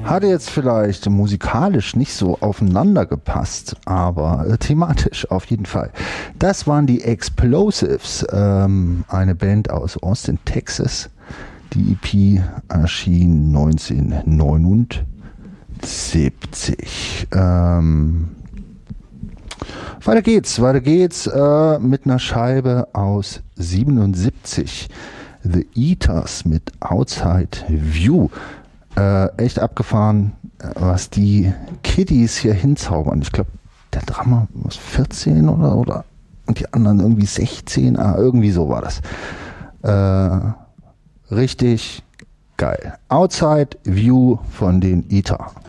Hatte jetzt vielleicht musikalisch nicht so aufeinander gepasst, aber thematisch auf jeden Fall. Das waren die Explosives, eine Band aus Austin, Texas. Die EP erschien 1979. Weiter geht's mit einer Scheibe aus 77. The Eaters mit Outside View. Echt abgefahren, was die Kiddies hier hinzaubern. Ich glaube, der Drummer was 14 oder und die anderen irgendwie 16, irgendwie so war das. Richtig geil. Outside View von den Eater.